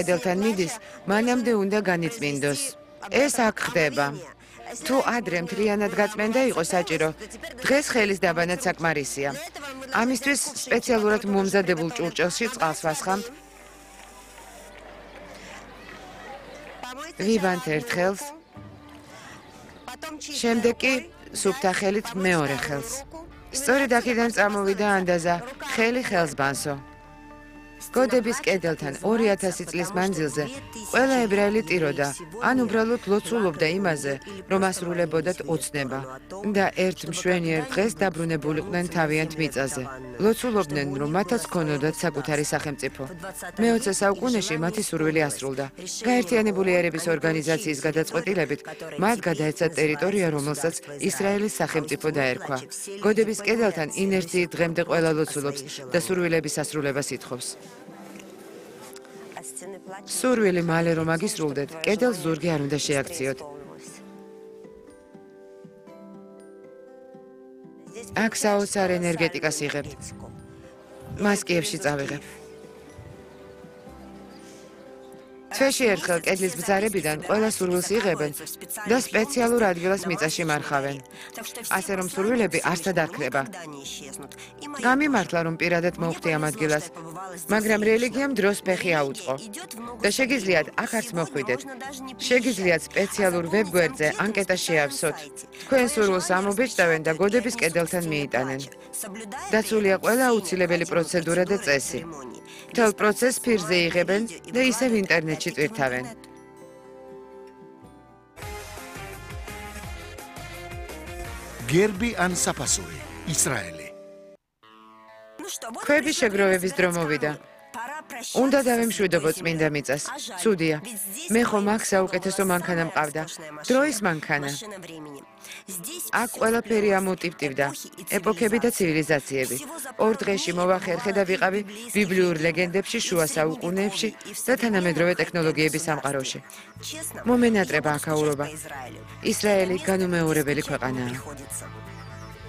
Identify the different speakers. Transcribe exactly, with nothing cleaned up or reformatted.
Speaker 1: კედელთან მიდის, მანამდე უნდა განიწმინდოს. ეს აქ ხდება. თუ ადრე მთლიანად გაწმენდა იყო საჭირო, დღეს ხელის დაბანაც საკმარისია. ამისთვის სპეციალურად მომზადებულ ჭურჭელში წყალს ვასხამთ. ვიბანთ ერთ ხელს, შემდეგ კი სუფთა ხელით მეორე ხელს. სწორედ აქედან წამოვიდა ანდაზა, ხელი ხელს ბანსო. გოდების კედელთან ორი ათასი წლის მანძილზე ყველა ებრაელი ტიროდა, ან უბრალოდ ლოცულობდა იმაზე, რომ ასრულებოდათ ოცნება და ერთ მშვენიერ დღეს დაბრუნებულიყვნენ თავიანთ მიწაზე. ლოცულობდნენ, რომ მათაც ქონოდათ საკუთარი სახელმწიფო. მეოცე საუკუნეში მათი სურვილი ასრულდა. გაერთიანებული ერების ორგანიზაციის გადაწყვეტილებით მათ გადაეცათ ტერიტორია, რომელსაც ისრაელის სახელმწიფო დაერქვა. გოდების კედელთან ინერციით დღემდე ყველა ლოცულობს და სურვილების ასრულებას ითხოვს. სურვილი მალე რომ აგისრულდეთ, კედელს ზურგი არ უნდა შეაქციოთ. აქ საოცარ ენერგეტიკას იღებთ. მას კიევში წავიღებ. თვეში ერთხელ კედლის ბზარებიდან ყველა სურვილს იღებენ და სპეციალურ ადგილას მიწაში მარხავენ. ასე რომ სურვილები არსად არ ქრება. გამიმართლა რომ პირადად მოვხდი ამ ადგილას, მაგრამ რელიგიამ დროს ფეხი აუწყო და შეგიძლიათ აქ არც მოხვიდეთ. შეგიძლიათ სპეციალურ ვებგვერდზე ანკეტა შეავსოთ. თქვენ სურვილს ამობეჭდავენ და გოდების კედელთან მიიტანენ. დაცულია ყველა აუცილებელი პროცედურა და წესი. მთელ პროცესს ფირზე იღებენ და ისევ ინტერნეტში ტვირთავენ.
Speaker 2: გერბი ან საფასური, ისრაელი.
Speaker 1: ქვების შეგროვების დრო მოვიდა. უნდა დავემშვიდობო წმინდა მიწას. ცუდია. მე ხომ აქ საუკეთესო მანქანა მყავდა. დროის მანქანა. აქ ყველაფერი ამოტივტივდა. ეპოქები და ცივილიზაციები. ორ დღეში მოვახერხე და ვიყავი ბიბლიურ ლეგენდებში, შუა საუკუნეებში და თანამედროვე ტექნოლოგიების სამყაროში. მომენატრება აქაურობა. ისრაელი განუმეორებელი ქვეყანაა.